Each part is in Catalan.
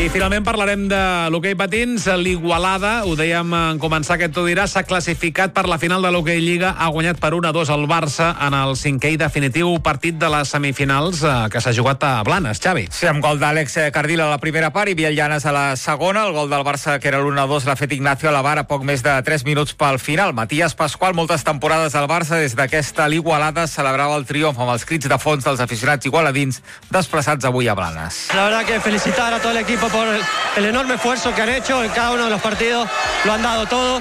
I finalment parlarem de l'hoquei patins. L'Igualada, ho dèiem en començar aquest Tu diràs, s'ha classificat per la final de l'hoquei Lliga. Ha guanyat per 1-2 el Barça en el cinquè i definitiu partit de les semifinals que s'ha jugat a Blanes. Xavi. Sí, amb gol d'Àlex Cardil a la primera part i Biel-Llanes a la segona. El gol del Barça, que era l'1-2, l'ha fet Ignacio Alavar a poc més de 3 minuts pel final. Matías Pascual, moltes temporades al Barça, des d'aquesta l'Igualada celebrava el triomf amb els crits de fons dels aficionats igualadins desplaçats avui a Blanes. La verdad que felicitar a todo el equipo por el enorme esfuerzo que han hecho en cada uno de los partidos, lo han dado todo,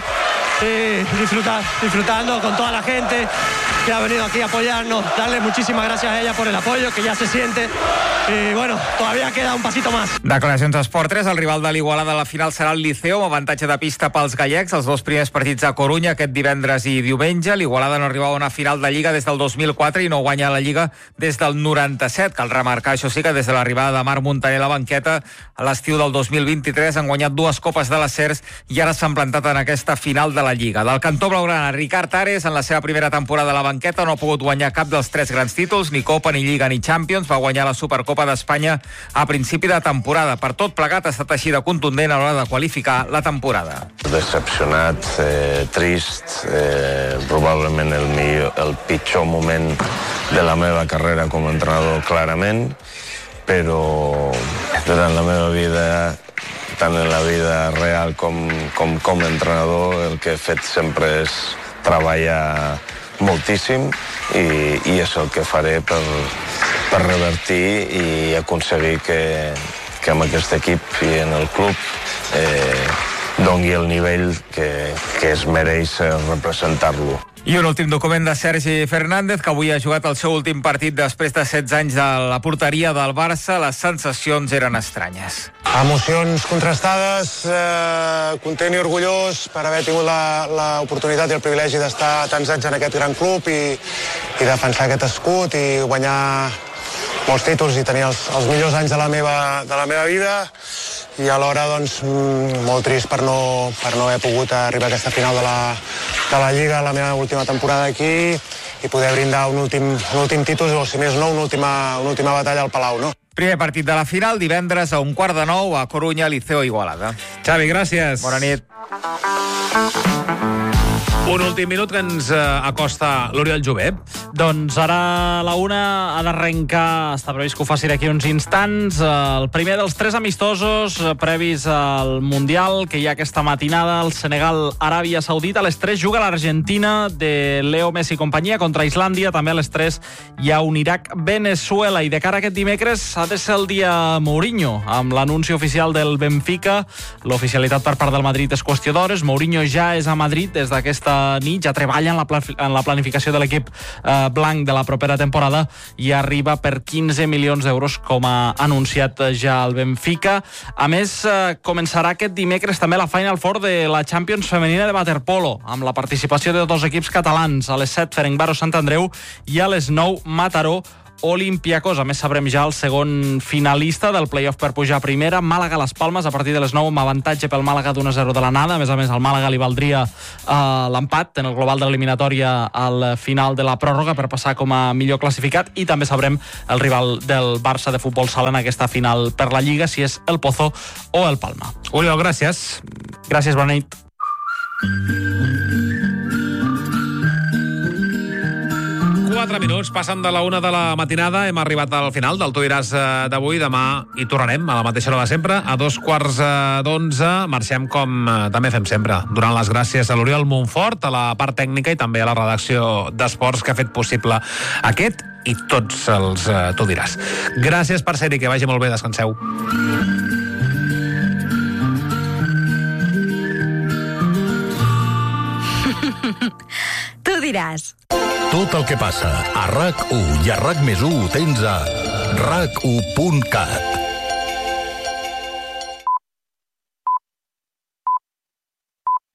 disfrutando con toda la gente que ha venido aquí a apoyarnos, darle muchísimas gracias a ella por el apoyo que ya se siente y bueno, todavía queda un pasito más. Declaracions a Esport 3, el rival de l'Igualada a la final serà el Liceo, amb avantatge de pista pels gallecs, els dos primers partits a Corunya aquest divendres i diumenge. L'Igualada no arribava a una final de Lliga des del 2004 i no guanya la Lliga des del 97. Cal remarcar, això sí, que des de l'arribada de Marc Montaner a la banqueta a l'estiu del 2023 han guanyat 2 copes de les Cers i ara s'han plantat en aquesta final de la Lliga. Del cantó blaugrana, Ricard Ares, en la seva primera temporada a la banqueta, no ha pogut guanyar cap dels 3 grans títols, ni Copa, ni Lliga, ni Champions. Va guanyar la Supercopa d'Espanya a principi de temporada. Per tot plegat ha estat així de contundent a l'hora de qualificar la temporada. Decepcionat, trist, probablement el pitjor moment de la meva carrera com a entrenador, clarament, però durant la meva vida, tant en la vida real com a entrenador, el que he fet sempre és treballar moltíssim i és el que faré per revertir i aconseguir que amb aquest equip i en el club doni el nivell que es mereix representar-lo. I un últim document de Sergi Fernández, que avui ha jugat el seu últim partit després de 16 anys de la porteria del Barça. Les sensacions eren estranyes. Emocions contrastades, content i orgullós per haver tingut l'oportunitat i el privilegi d'estar tants anys en aquest gran club i defensar aquest escut i guanyar molts títols i tenir els millors anys de la meva vida. I alhora, doncs, molt trist per no haver pogut arribar a aquesta final de la Lliga, la meva última temporada aquí, i poder brindar un últim títol, o si més no, una última batalla al Palau, no? Primer partit de la final, divendres a 8:45 a Corunya, Liceo Igualada. Xavi, gràcies. Bona nit. Un últim minut que ens acosta l'Oriol Jové. Doncs ara a la 1 ha d'arrencar, està previst que ho faci d'aquí uns instants, el primer dels 3 amistosos previs al Mundial que hi ha aquesta matinada, el Senegal-Aràbia Saudita. A les 3 juga l'Argentina de Leo Messi i companyia contra Islàndia. També a les 3 hi ha un Iraq-Venezuela. I de cara a aquest dimecres ha de ser el dia Mourinho, amb l'anunci oficial del Benfica. L'oficialitat per part del Madrid és qüestió d'hores. Mourinho ja és a Madrid des d'aquesta nit, ja treballa en la planificació de l'equip blanc de la propera temporada i arriba per 15 milions d'euros, com ha anunciat ja el Benfica. A més, començarà aquest dimecres també la Final Four de la Champions femenina de waterpolo, amb la participació de 2 equips catalans. A les 7, Ferencváros Sant Andreu, i a les 9, Mataró Olympiacos. A més, sabrem ja el segon finalista del play-off per pujar a primera, Màlaga-Las Palmes, a partir de les 9, amb avantatge pel Màlaga d'1-0 de l'anada. A més, al Màlaga li valdria l'empat en el global de l'eliminatòria al final de la pròrroga per passar com a millor classificat, i també sabrem el rival del Barça de futbol sala en aquesta final per la Lliga, si és el Pozo o el Palma. Oriol, gràcies. Gràcies, bona nit. 4 minuts, passen de la 1 de la matinada. Hem arribat al final del Tu diràs d'avui. Demà hi tornarem a la mateixa hora de sempre, a 2:15. Marxem com també fem sempre, donant les gràcies a l'Oriol Montfort, a la part tècnica, i també a la redacció d'Esports, que ha fet possible aquest i tots els Tu diràs. Gràcies per ser-hi, que vagi molt bé, descanseu. Tu diràs. Tot el que passa a RAC1 i a RAC+1 ho tens a RAC1.cat.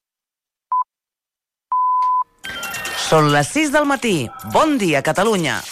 Són les 6 del matí. Bon dia, Catalunya.